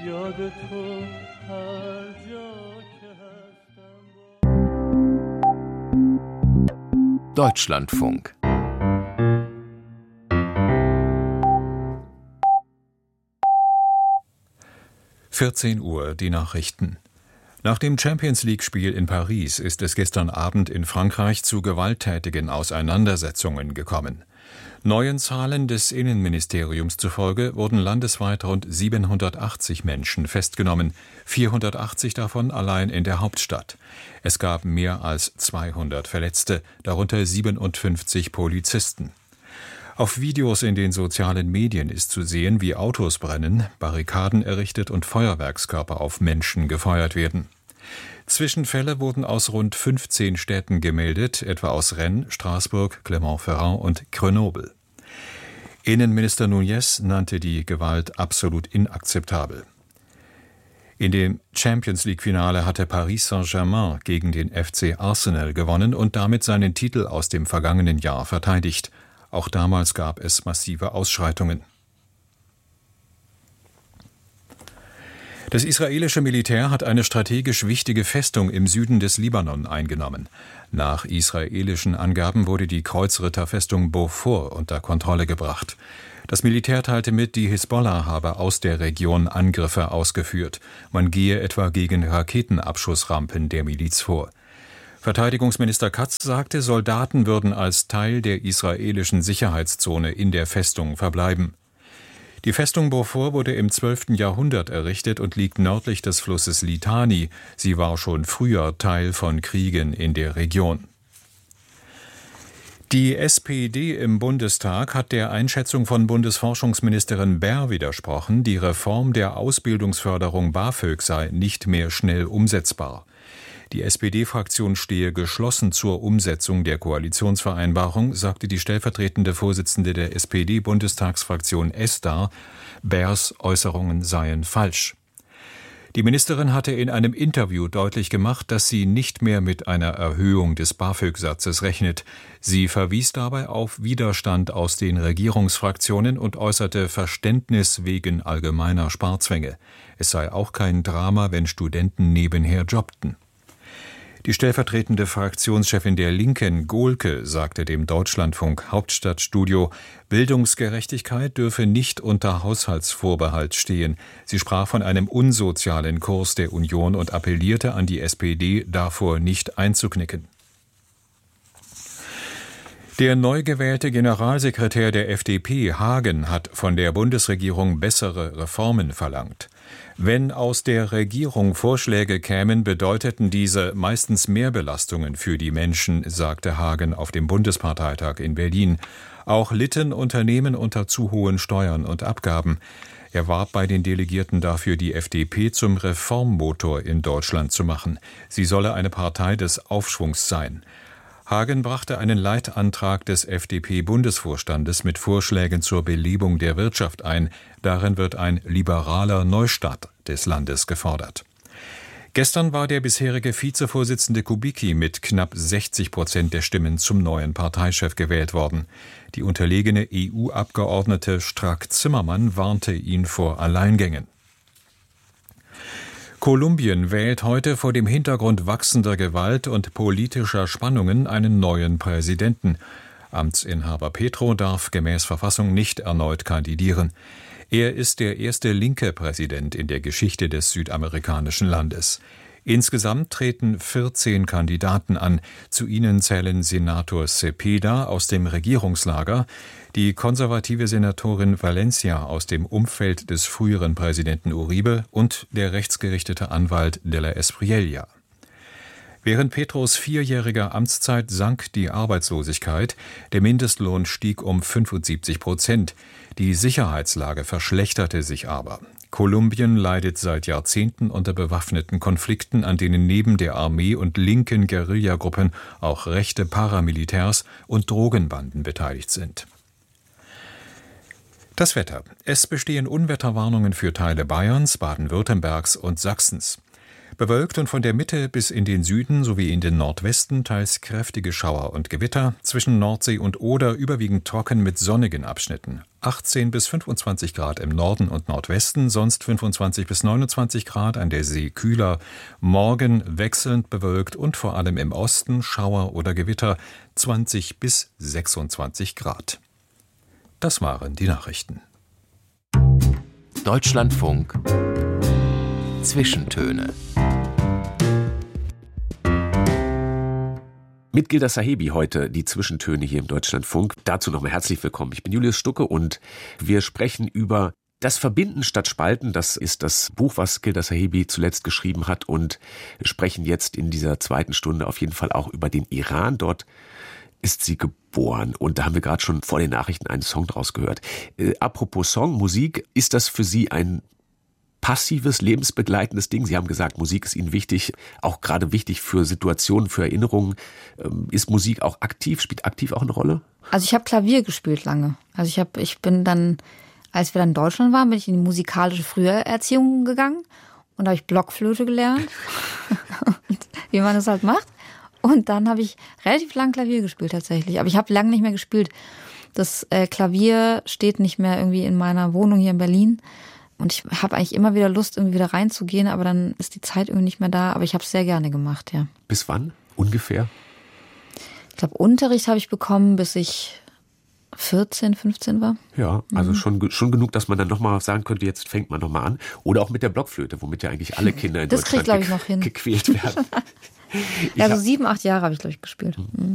یاد تو هر جا که هستم. Deutschlandfunk. Uhr, die Nachrichten. Nach dem Champions-League-Spiel in Paris ist es gestern Abend in Frankreich zu gewalttätigen Auseinandersetzungen gekommen. Neuen Zahlen des Innenministeriums zufolge wurden landesweit rund 780 Menschen festgenommen, 480 davon allein in der Hauptstadt. Es gab mehr als 200 Verletzte, darunter 57 Polizisten. Auf Videos in den sozialen Medien ist zu sehen, wie Autos brennen, Barrikaden errichtet und Feuerwerkskörper auf Menschen gefeuert werden. Zwischenfälle wurden aus rund 15 Städten gemeldet, etwa aus Rennes, Straßburg, Clermont-Ferrand und Grenoble. Innenminister Núñez nannte die Gewalt absolut inakzeptabel. In dem Champions-League-Finale hatte Paris Saint-Germain gegen den FC Arsenal gewonnen und damit seinen Titel aus dem vergangenen Jahr verteidigt. Auch damals gab es massive Ausschreitungen. Das israelische Militär hat eine strategisch wichtige Festung im Süden des Libanon eingenommen. Nach israelischen Angaben wurde die Kreuzritterfestung Beaufort unter Kontrolle gebracht. Das Militär teilte mit, die Hisbollah habe aus der Region Angriffe ausgeführt. Man gehe etwa gegen Raketenabschussrampen der Miliz vor. Verteidigungsminister Katz sagte, Soldaten würden als Teil der israelischen Sicherheitszone in der Festung verbleiben. Die Festung Beaufort wurde im 12. Jahrhundert errichtet und liegt nördlich des Flusses Litani. Sie war schon früher Teil von Kriegen in der Region. Die SPD im Bundestag hat der Einschätzung von Bundesforschungsministerin Baer widersprochen, die Reform der Ausbildungsförderung BAföG sei nicht mehr schnell umsetzbar. Die SPD-Fraktion stehe geschlossen zur Umsetzung der Koalitionsvereinbarung, sagte die stellvertretende Vorsitzende der SPD-Bundestagsfraktion Esda. Baers Äußerungen seien falsch. Die Ministerin hatte in einem Interview deutlich gemacht, dass sie nicht mehr mit einer Erhöhung des BAföG-Satzes rechnet. Sie verwies dabei auf Widerstand aus den Regierungsfraktionen und äußerte Verständnis wegen allgemeiner Sparzwänge. Es sei auch kein Drama, wenn Studenten nebenher jobbten. Die stellvertretende Fraktionschefin der Linken, Gohlke, sagte dem Deutschlandfunk Hauptstadtstudio, Bildungsgerechtigkeit dürfe nicht unter Haushaltsvorbehalt stehen. Sie sprach von einem unsozialen Kurs der Union und appellierte an die SPD, davor nicht einzuknicken. Der neu gewählte Generalsekretär der FDP, Hagen, hat von der Bundesregierung bessere Reformen verlangt. Wenn aus der Regierung Vorschläge kämen, bedeuteten diese meistens Mehrbelastungen für die Menschen, sagte Hagen auf dem Bundesparteitag in Berlin. Auch litten Unternehmen unter zu hohen Steuern und Abgaben. Er warb bei den Delegierten dafür, die FDP zum Reformmotor in Deutschland zu machen. Sie solle eine Partei des Aufschwungs sein. Hagen brachte einen Leitantrag des FDP-Bundesvorstandes mit Vorschlägen zur Belebung der Wirtschaft ein. Darin wird ein liberaler Neustart des Landes gefordert. Gestern war der bisherige Vizevorsitzende Kubicki mit knapp 60% der Stimmen zum neuen Parteichef gewählt worden. Die unterlegene EU-Abgeordnete Strack-Zimmermann warnte ihn vor Alleingängen. Kolumbien wählt heute vor dem Hintergrund wachsender Gewalt und politischer Spannungen einen neuen Präsidenten. Amtsinhaber Petro darf gemäß Verfassung nicht erneut kandidieren. Er ist der erste linke Präsident in der Geschichte des südamerikanischen Landes. Insgesamt treten 14 Kandidaten an. Zu ihnen zählen Senator Cepeda aus dem Regierungslager, die konservative Senatorin Valencia aus dem Umfeld des früheren Präsidenten Uribe und der rechtsgerichtete Anwalt de la Espriella. Während Petros 4-jähriger Amtszeit sank die Arbeitslosigkeit, der Mindestlohn stieg um 75%. Die Sicherheitslage verschlechterte sich aber. Kolumbien leidet seit Jahrzehnten unter bewaffneten Konflikten, an denen neben der Armee und linken Guerillagruppen auch rechte Paramilitärs und Drogenbanden beteiligt sind. Das Wetter. Es bestehen Unwetterwarnungen für Teile Bayerns, Baden-Württembergs und Sachsens. Bewölkt und von der Mitte bis in den Süden sowie in den Nordwesten teils kräftige Schauer und Gewitter, zwischen Nordsee und Oder überwiegend trocken mit sonnigen Abschnitten. 18 bis 25 Grad im Norden und Nordwesten, sonst 25 bis 29 Grad, an der See kühler. Morgen wechselnd bewölkt und vor allem im Osten Schauer oder Gewitter, 20 bis 26 Grad. Das waren die Nachrichten. Deutschlandfunk Zwischentöne. Mit Gilda Sahebi heute die Zwischentöne hier im Deutschlandfunk. Dazu nochmal herzlich willkommen. Ich bin Julius Stucke und wir sprechen über das Verbinden statt Spalten. Das ist das Buch, was Gilda Sahebi zuletzt geschrieben hat, und wir sprechen jetzt in dieser zweiten Stunde auf jeden Fall auch über den Iran. Dort ist sie geboren und da haben wir gerade schon vor den Nachrichten einen Song draus gehört. Apropos Song, Musik, ist das für Sie ein passives, lebensbegleitendes Ding? Sie haben gesagt, Musik ist Ihnen wichtig, auch gerade wichtig für Situationen, für Erinnerungen. Ist Musik auch aktiv, spielt aktiv auch eine Rolle? Also ich habe Klavier gespielt lange. Also ich bin dann, als wir dann in Deutschland waren, bin ich in die musikalische Früherziehung gegangen und da habe ich Blockflöte gelernt, wie man das halt macht. Und dann habe ich relativ lang Klavier gespielt tatsächlich. Aber ich habe lange nicht mehr gespielt. Das Klavier steht nicht mehr irgendwie in meiner Wohnung hier in Berlin. Und ich habe eigentlich immer wieder Lust, irgendwie wieder reinzugehen, aber dann ist die Zeit irgendwie nicht mehr da. Aber ich habe es sehr gerne gemacht, ja. Bis wann ungefähr? Ich glaube, Unterricht habe ich bekommen, bis ich 14, 15 war. Ja, also schon genug, dass man dann nochmal sagen könnte, jetzt fängt man nochmal an. Oder auch mit der Blockflöte, womit ja eigentlich alle Kinder in das Deutschland krieg, glaub ich, noch hin. gequält werden. Ja, so 7, 8 Jahre habe ich, glaube ich, gespielt.